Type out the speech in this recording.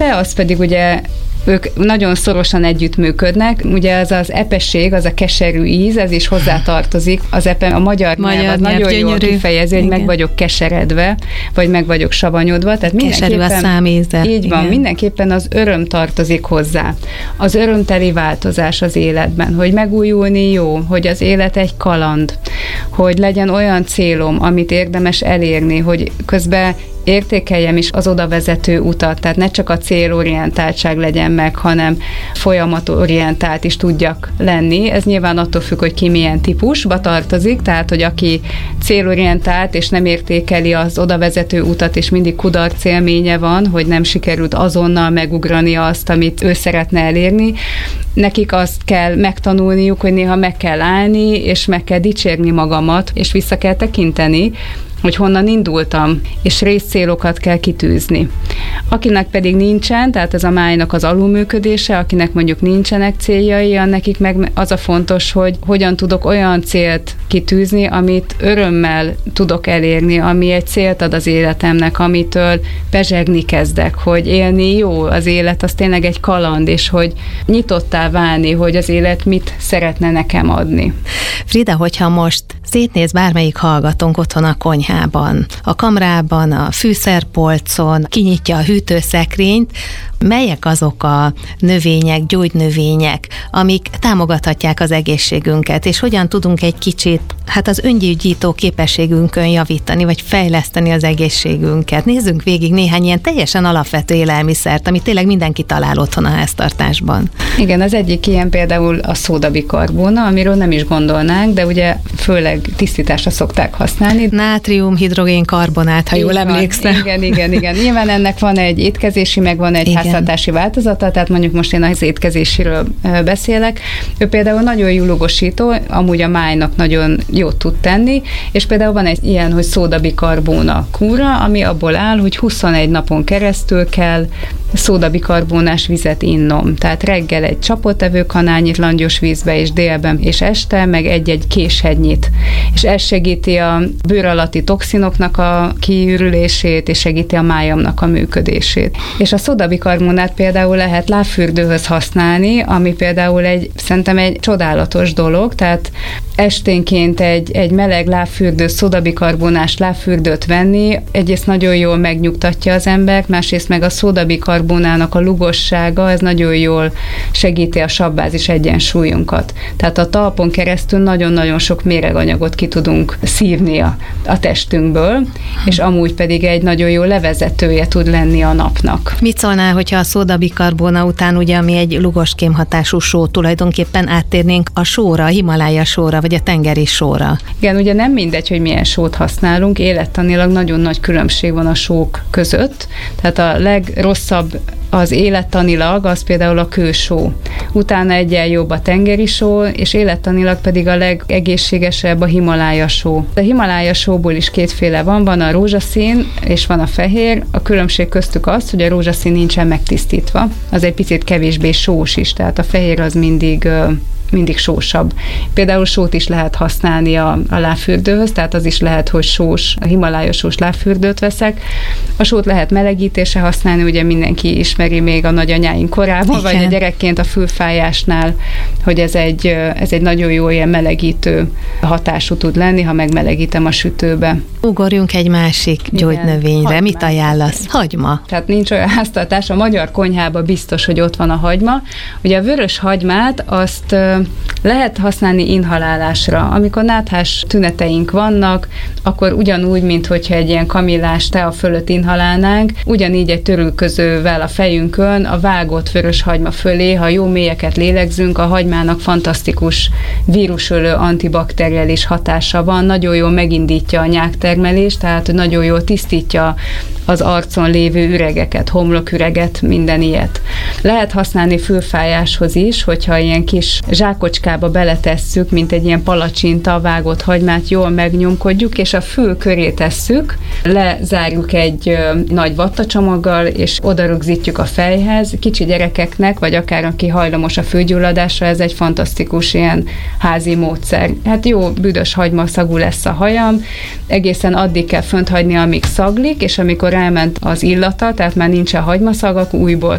fele, az pedig ugye ők nagyon szorosan együttműködnek. Ugye az epesség, az a keserű íz, ez is hozzátartozik. Az a magyar nyelv az nagyon jól kifejezi, hogy meg vagyok keseredve, vagy meg vagyok savanyodva. Tehát keserű a számíze. Így van, mindenképpen az öröm tartozik hozzá. Az örömteli változás az életben, hogy megújulni jó, hogy az élet egy kaland, hogy legyen olyan célom, amit érdemes elérni, hogy közben értékeljem is az oda vezető utat, tehát ne csak a célorientáltság legyen meg, hanem folyamatorientált is tudjak lenni. Ez nyilván attól függ, hogy ki milyen típusba tartozik, tehát hogy aki célorientált és nem értékeli az oda vezető utat, és mindig kudarc élménye van, hogy nem sikerült azonnal megugrani azt, amit ő szeretne elérni, nekik azt kell megtanulniuk, hogy néha meg kell állni, és meg kell dicsérni magamat, és vissza kell tekinteni, hogy honnan indultam, és részcélokat kell kitűzni. Akinek pedig nincsen, tehát ez a májnak az alulműködése, akinek mondjuk nincsenek céljai, nekik meg az a fontos, hogy hogyan tudok olyan célt kitűzni, amit örömmel tudok elérni, ami egy célt ad az életemnek, amitől bezsegni kezdek, hogy élni jó, az élet az tényleg egy kaland, és hogy nyitottá válni, hogy az élet mit szeretne nekem adni. Frida, hogyha most szétnéz bármelyik hallgatónk otthon a konyhában, a kamrában, a fűszerpolcon, kinyitja a hűtőszekrényt, melyek azok a növények, gyógynövények, amik támogathatják az egészségünket, és hogyan tudunk egy kicsit az öngyógyító képességünkön javítani, vagy fejleszteni az egészségünket. Nézzünk végig néhány ilyen teljesen alapvető élelmiszert, amit tényleg mindenki talál otthon a háztartásban. Igen, az egyik ilyen például a szódabikarbóna, amiről nem is gondolnánk, de ugye főleg tisztításra szokták használni. Nátrium-hidrogén-karbonát, ha jól emlékszem. Igen. Nyilván ennek van egy étkezési, meg van egy háztartási változata, tehát mondjuk most én az étkezésiről beszélek. Ő például nagyon jó lugosító, amúgy a májnak nagyon jót tud tenni, és például van egy ilyen, hogy szódabikarbóna kúra, ami abból áll, hogy 21 napon keresztül kell szódabikarbónás vizet innom. Tehát reggel egy csapótevő kanálnyit langyos vízbe, és délben és este, meg egy-egy késhegynyit. És ez segíti a bőr alatti toxinoknak a kiürülését, és segíti a májamnak a működését. És a szódabikarbónát például lehet lábfürdőhöz használni, ami például szerintem egy csodálatos dolog, tehát esténként egy meleg lábfürdő, szódabikarbonás lábfürdőt venni, egyrészt nagyon jól megnyugtatja az embert, másrészt meg a szódabikarbónának a lugossága, ez nagyon jól segíti a sabbázis egyensúlyunkat. Tehát a talpon keresztül nagyon-nagyon sok méreganyagot ki tudunk szívni a testünkből, és amúgy pedig egy nagyon jó levezetője tud lenni a napnak. Mit szólnál, hogyha a szódabikarbóna után, ugye, ami egy lugoskrém hatású só, tulajdonképpen áttérnénk a sóra, a Himalája sóra, vagy a tengeri sóra? Igen, ugye nem mindegy, hogy milyen sót használunk, élettanilag nagyon nagy különbség van a sók között, tehát a legrosszabb az élettanilag, az például a kősó. Utána egyen jobb a tengeri só, és élettanilag pedig a legegészségesebb a Himalája só. A Himalája sóból is kétféle van a rózsaszín, és van a fehér. A különbség köztük az, hogy a rózsaszín nincsen megtisztítva. Az egy picit kevésbé sós is, tehát a fehér az mindig sósabb. Például sót is lehet használni a lábfürdőhöz, tehát az is lehet, hogy sós, a Himalája sós lábfürdőt veszek. A sót lehet melegítésre használni, ugye mindenki ismeri még a nagyanyáink korában, vagy a gyerekként a fülfájásnál, hogy ez egy nagyon jó ilyen melegítő hatású tud lenni, ha megmelegítem a sütőbe. Ugorjunk egy másik gyógynövényre. Mit ajánlasz? Hagyma. Tehát nincs olyan háztartás, a magyar konyhában biztos, hogy ott van a hagyma. Ugye a vörös hagymát azt lehet használni inhalálásra. Amikor náthás tüneteink vannak, akkor ugyanúgy, mint hogyha egy ilyen kamillás tea fölött inhalálnánk, ugyanígy egy törülközővel a fejünkön a vágott vörös hagyma fölé, ha jó mélyeket lélegzünk, a hagymának fantasztikus vírusölő antibakteriális hatása van, nagyon jól megindítja a nyáktermelést, tehát nagyon jól tisztítja az arcon lévő üregeket, homloküreget, minden ilyet. Lehet használni fülfájáshoz is, hogyha ilyen kis zsákocskába beletesszük, mint egy ilyen palacsinta vágott hagymát, jól megnyomkodjuk, és a fül köré tesszük, lezárjuk egy nagy vattacsomaggal, és oda rögzítjük a fejhez. Kicsi gyerekeknek, vagy akár aki hajlamos a fülgyulladásra, ez egy fantasztikus ilyen házi módszer. Hát jó büdös hagymaszagú lesz a hajam, egészen addig kell fönt hagyni, amíg szaglik, és amikor elment az illata, tehát már nincs a hagymaszag, akkor újból